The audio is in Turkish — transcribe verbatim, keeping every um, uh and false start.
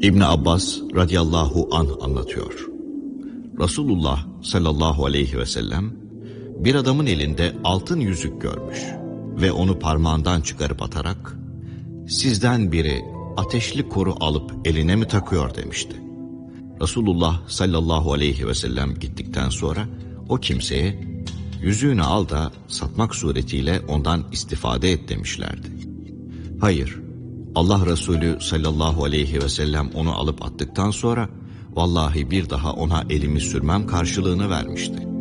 İbn Abbas radıyallahu anh anlatıyor. Resulullah sallallahu aleyhi ve sellem bir adamın elinde altın yüzük görmüş ve onu parmağından çıkarıp atarak "Sizden biri ateşli koru alıp eline mi takıyor?" demişti. Resulullah sallallahu aleyhi ve sellem gittikten sonra o kimseye "Yüzüğünü al da satmak suretiyle ondan istifade et" demişlerdi. Hayır, Allah Resulü sallallahu aleyhi ve sellem onu alıp attıktan sonra vallahi bir daha ona elimi sürmem karşılığını vermişti.